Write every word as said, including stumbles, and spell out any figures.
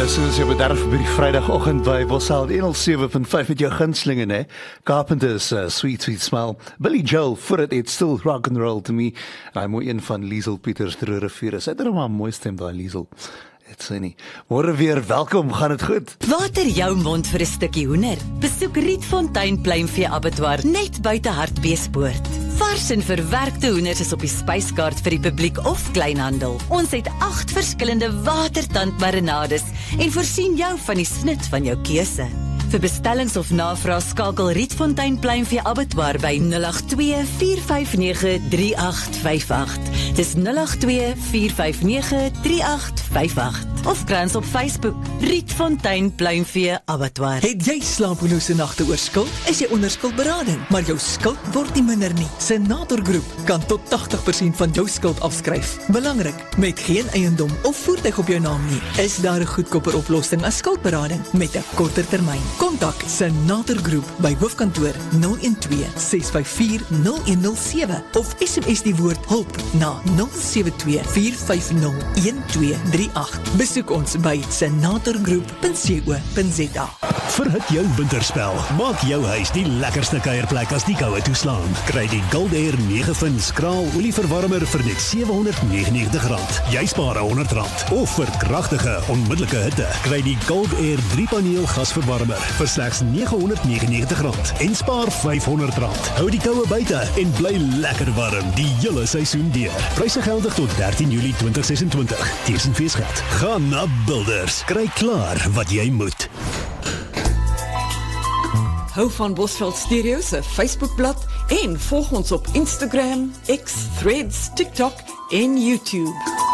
Dis is jou bederf by die Vrydagoggend by Bossal honderd sewe punt vyf met jou gunslinge, né? Carpenters, uh, Sweet Sweet Smile. Billy Joel, For It, It's Still Rock and Roll to Me. En hy mooi een van Liesel Pieters Droë Rivier. Sy het er maar 'n mooi stem, daai Liesel. Het sy nie. Môre weer, welkom, gaan dit goed? Water jou mond vir 'n stukkie hoender. Besoek Rietfontein Pluimvee Abattoir net buite Hartbeespoort. Vars en verwerkte hoenders is op die spyskaart vir die publiek of kleinhandel. Ons het agt verskillende watertandmarinades en voorsien jou van die snit van jou keuse. Vir bestellings of navraag skakel Rietfontein Pluimvee Abattoir by nul agt twee, vier vyf nege, drie agt vyf agt. Dis nul agt twee, vier vyf nege, drie agt vyf agt. Of krans op Facebook, Rietfontein Pluimvee Abattoir. Het jy slaaplose nagte oor skuld? Is jy onder skuldberading, maar jou skuld word nie minder nie. Senator Groep kan tot tagtig persent van jou skuld afskryf. Belangrik, met geen eiendom of voertuig op jou naam nie, is daar 'n goedkoper oplossing as skuldberading met 'n korter termyn. Kontak Senator Groep by hoofkantoor nul een twee, ses vyf vier, nul een nul sewe of S M S die woord hulp na nul sewe twee, vier vyf nul, een twee drie agt. Besoek ons by senatorgroep punt co punt za. Verhit jou winterspel. Maak jou huis die lekkerste kuierplek as die koue toeslaan. Kry die Gold Air nege fin skraal olieverwarmer vir net sewe honderd negenennegentig rand. Jy spaar honderd rand. Of vir kragtige, onmiddellike hitte, kry die Gold Air drie paneel gasverwarmer vir slegs nege honderd negenennegentig rand en spaar vyfhonderd rand. Hou die koue buite en bly lekker warm die hele seisoen deur. Pryse geldig tot dertien Julie twintig ses en twintig. Tussen feesgeld. Gaan na Builders. Kry klaar wat jy moet. Hou van Bosveld Stereo se Facebookblad en volg ons op Instagram, X, Threads, TikTok en YouTube.